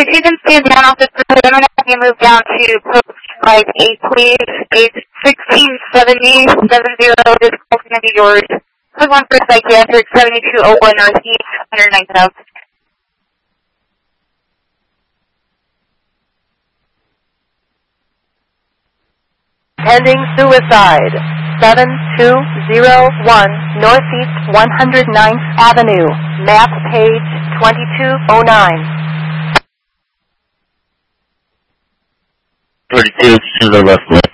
you can see the office, I'm going to have you move down to post like 8, please. It's 1670 This call is going to be yours. Click on for psychiatric 7201 Northeast 109 South. Pending suicide. 7201 Northeast 109th Avenue. Map page 2209. 32 to the left.